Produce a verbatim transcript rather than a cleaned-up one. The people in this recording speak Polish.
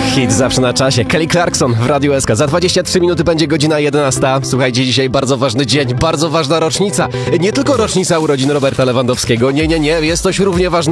Hit zawsze na czasie. Kelly Clarkson w Radiu S K. Za dwadzieścia trzy minuty będzie godzina jedenasta. Słuchajcie, dzisiaj bardzo ważny dzień, bardzo ważna rocznica. Nie tylko rocznica urodzin Roberta Lewandowskiego. Nie, nie, nie. Jest coś równie ważnego.